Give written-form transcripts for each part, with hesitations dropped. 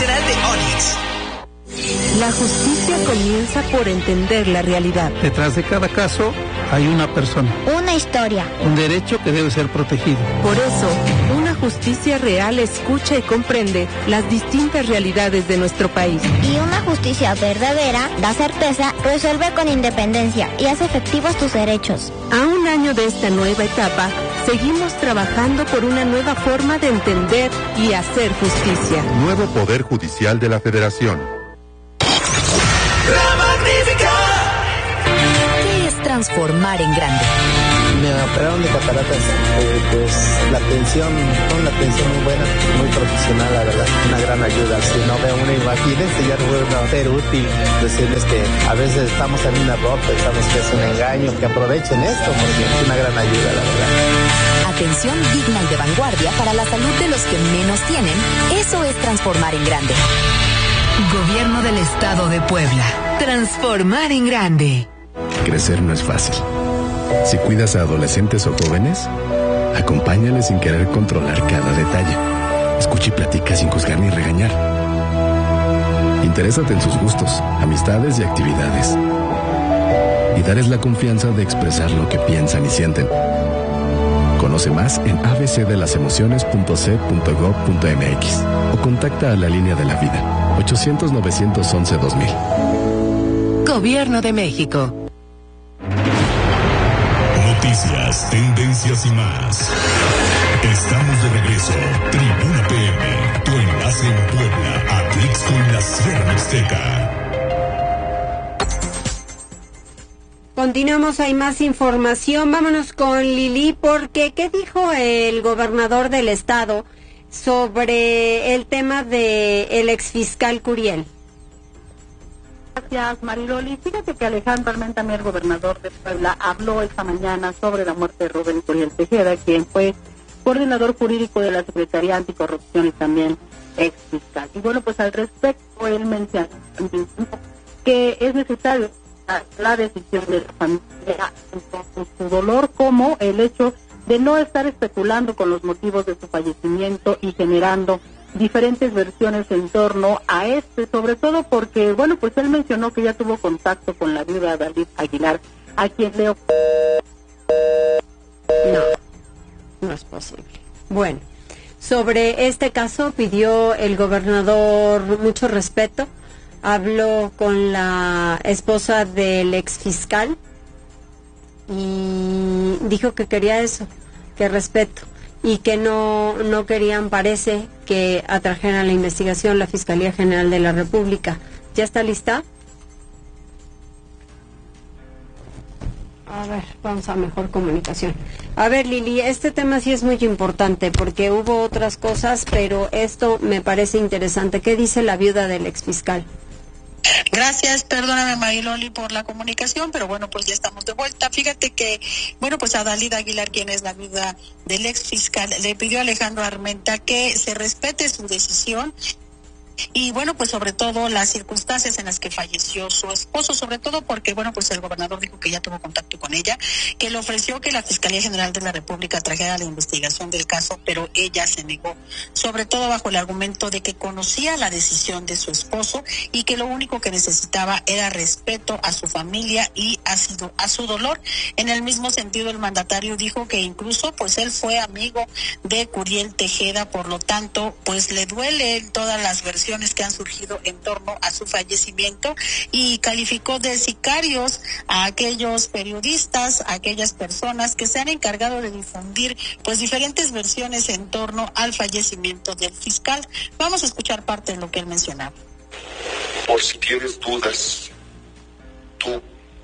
Nacional de Onix. La justicia comienza por entender la realidad. Detrás de cada caso hay una persona. Una historia. Un derecho que debe ser protegido. Por eso, una justicia real escucha y comprende las distintas realidades de nuestro país. Y una justicia verdadera da certeza, resuelve con independencia y hace efectivos tus derechos. A un año de esta nueva etapa, seguimos trabajando por una nueva forma de entender y hacer justicia. Nuevo Poder Judicial de la Federación. La Magnífica. ¿Qué es transformar en grande? Me operaron de cataratas, pues la atención, fue una atención muy buena, muy profesional, la verdad, una gran ayuda. Si no ve una imagínense, ya no vuelve a ser útil. Decirles que a veces estamos en un error, pensamos que es un engaño, que aprovechen esto, porque es una gran ayuda, la verdad. Atención digna y de vanguardia para la salud de los que menos tienen, eso es transformar en grande. Gobierno del Estado de Puebla. Transformar en grande. Crecer no es fácil. Si cuidas a adolescentes o jóvenes, acompáñales sin querer controlar cada detalle. Escucha y platica sin juzgar ni regañar. Interésate en sus gustos, amistades y actividades. Y darles la confianza de expresar lo que piensan y sienten. Conoce más en abcdelasemociones.c.gov.mx o contacta a la línea de la vida 800-911-2000. Gobierno de México. Noticias, tendencias y más. Estamos de regreso. Tribuna PM, tu enlace en Puebla, Atlixco y la Sierra Mixteca. Continuamos, hay más información. Vámonos con Lili, porque ¿qué dijo el gobernador del estado sobre el tema del exfiscal Curiel? Gracias, Mariloli. Fíjate que Alejandro Armenta, el gobernador de Puebla, habló esta mañana sobre la muerte de Rubén Curiel Tejeda, quien fue coordinador jurídico de la Secretaría Anticorrupción y también exfiscal. Y bueno, pues al respecto, él mencionó que es necesario la decisión de la familia, tanto su dolor como el hecho de no estar especulando con los motivos de su fallecimiento y generando diferentes versiones en torno a sobre todo porque, bueno, pues él mencionó que ya tuvo contacto con la viuda Dalit Aguilar, a quien le... No es posible. Bueno, sobre este caso pidió el gobernador mucho respeto. Habló con la esposa del exfiscal y dijo que quería eso, que respeto, y que no querían, parece, que atrajeran la investigación la Fiscalía General de la República. ¿Ya está lista? A ver, vamos a mejor comunicación. A ver, Lili, este tema sí es muy importante porque hubo otras cosas, pero esto me parece interesante. ¿Qué dice la viuda del exfiscal? Gracias, perdóname Mariloli por la comunicación, pero bueno, pues ya estamos de vuelta. Fíjate que, bueno, pues a Dalida Aguilar, quien es la viuda del ex fiscal, le pidió a Alejandro Armenta que se respete su decisión. Y bueno, pues sobre todo las circunstancias en las que falleció su esposo, sobre todo porque, bueno, pues el gobernador dijo que ya tuvo contacto con ella, que le ofreció que la Fiscalía General de la República trajera la investigación del caso, pero ella se negó, sobre todo bajo el argumento de que conocía la decisión de su esposo y que lo único que necesitaba era respeto a su familia y a su dolor. En el mismo sentido, el mandatario dijo que incluso pues él fue amigo de Curiel Tejeda, por lo tanto pues le duele todas las versiones que han surgido en torno a su fallecimiento y calificó de sicarios a aquellos periodistas, a aquellas personas que se han encargado de difundir pues diferentes versiones en torno al fallecimiento del fiscal. Vamos a escuchar parte de lo que él mencionaba. Por si tienes dudas, tú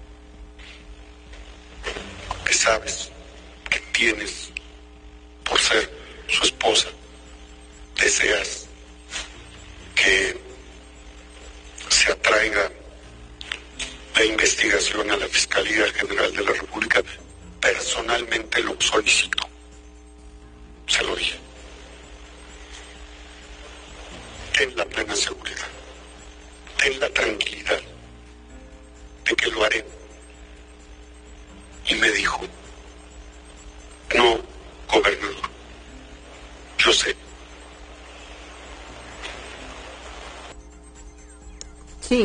que sabes que tienes por ser su esposa, deseas que se atraiga la investigación a la Fiscalía General de la República, personalmente lo solicito. Se lo dije. Ten la plena seguridad, ten la tranquilidad de que lo haré. Y me dijo, no, gobernador, yo sé. Sí.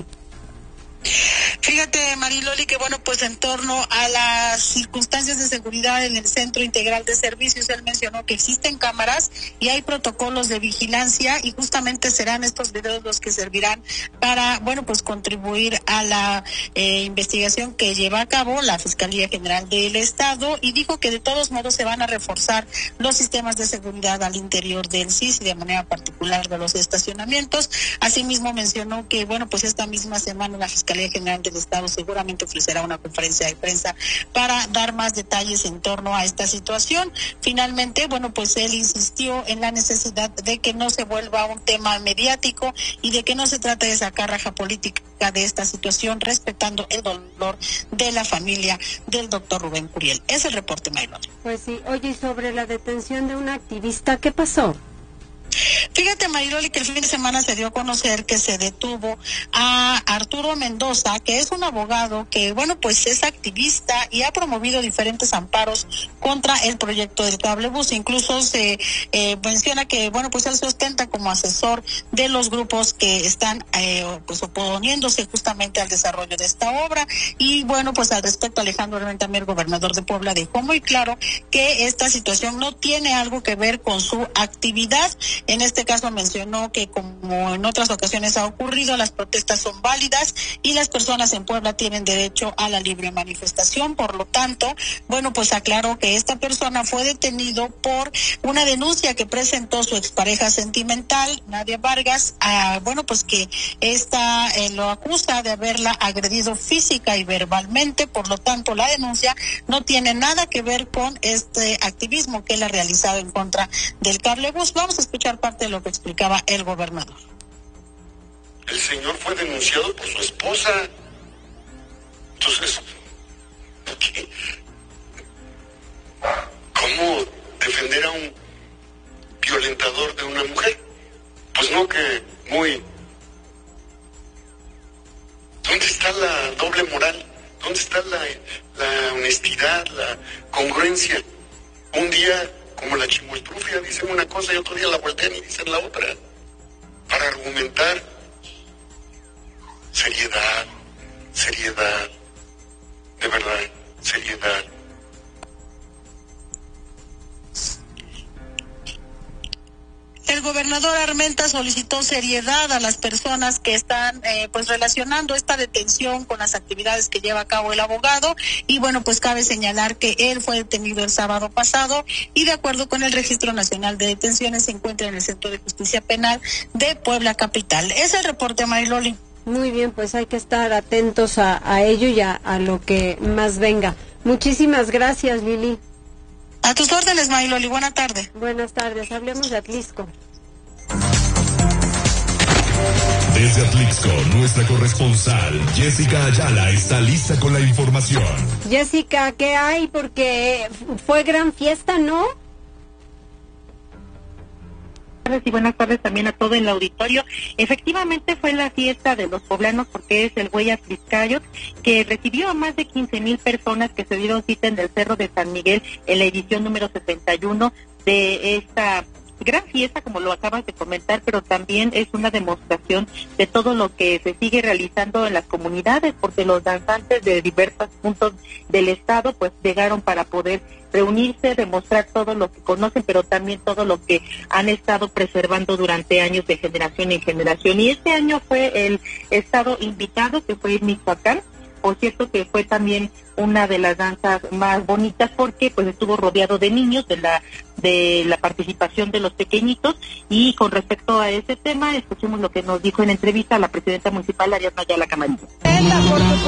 Fíjate, Mariloli, que bueno, pues en torno a las circunstancias de seguridad en el Centro Integral de Servicios, él mencionó que existen cámaras y hay protocolos de vigilancia, y justamente serán estos videos los que servirán para, bueno, pues contribuir a la investigación que lleva a cabo la Fiscalía General del Estado, y dijo que de todos modos se van a reforzar los sistemas de seguridad al interior del CIS y de manera particular de los estacionamientos. Asimismo mencionó que, bueno, pues esta misma semana la Fiscalía General del Estado seguramente ofrecerá una conferencia de prensa para dar más detalles en torno a esta situación. Finalmente, bueno, pues él insistió en la necesidad de que no se vuelva un tema mediático y de que no se trate de sacar raja política de esta situación, respetando el dolor de la familia del doctor Rubén Curiel. Es el reporte, Maylon. Pues sí. Oye, y sobre la detención de una activista, ¿qué pasó? Fíjate, Mariloli, que el fin de semana se dio a conocer que se detuvo a Arturo Mendoza, que es un abogado que, bueno, pues es activista y ha promovido diferentes amparos contra el proyecto del cablebús. Incluso se menciona que, bueno, pues él se ostenta como asesor de los grupos que están pues oponiéndose justamente al desarrollo de esta obra. Y bueno, pues al respecto, Alejandro Armenta Mier, gobernador de Puebla, dejó muy claro que esta situación no tiene algo que ver con su actividad. En este caso mencionó que, como en otras ocasiones ha ocurrido, las protestas son válidas y las personas en Puebla tienen derecho a la libre manifestación. Por lo tanto, bueno, pues aclaró que esta persona fue detenido por una denuncia que presentó su expareja sentimental, Nadia Vargas, bueno, pues que esta lo acusa de haberla agredido física y verbalmente. Por lo tanto, la denuncia no tiene nada que ver con este activismo que él ha realizado en contra del cablebús. Vamos a escuchar parte de lo que explicaba el gobernador. El señor fue denunciado por su esposa. Entonces, ¿qué? ¿Cómo defender a un violentador de una mujer? Pues no, que muy... ¿Dónde está la doble moral? ¿Dónde está la honestidad, la congruencia? Un día, como la chimoltrufia, dicen una cosa y otro día la voltean y dicen la otra. Para argumentar, seriedad, de verdad, seriedad. El gobernador Armenta solicitó seriedad a las personas que están pues relacionando esta detención con las actividades que lleva a cabo el abogado, y bueno, pues cabe señalar que él fue detenido el sábado pasado y, de acuerdo con el Registro Nacional de Detenciones, se encuentra en el Centro de Justicia Penal de Puebla Capital. Es el reporte, Mariloli. Muy bien, pues hay que estar atentos a ello y a lo que más venga. Muchísimas gracias, Lili. A tus órdenes, Mariloli. Buena tarde. Buenas tardes. Hablemos de Atlixco. Desde Atlixco, nuestra corresponsal Jessica Ayala está lista con la información. Jessica, ¿qué hay? Porque fue gran fiesta, ¿no? Y buenas tardes también a todo el auditorio. Efectivamente fue la fiesta de los poblanos, porque es el Huellas Vizcayot, que recibió a más de 15,000 personas que se dieron cita en el Cerro de San Miguel en la edición número 61 de esta gran fiesta, como lo acabas de comentar, pero también es una demostración de todo lo que se sigue realizando en las comunidades, porque los danzantes de diversos puntos del estado pues llegaron para poder reunirse, demostrar todo lo que conocen, pero también todo lo que han estado preservando durante años, de generación en generación. Y este año fue el estado invitado, que fue Michoacán. Por cierto, que fue también una de las danzas más bonitas, porque pues estuvo rodeado de niños, de la participación de los pequeñitos. Y con respecto a ese tema, escuchemos lo que nos dijo en entrevista la presidenta municipal, Ariadna Ayala Camarillo.